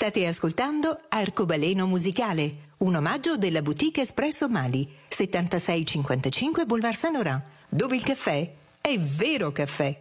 State ascoltando Arcobaleno Musicale, un omaggio della boutique Espresso Mali, 7655 Boulevard Saint-Laurent, dove il caffè è vero caffè.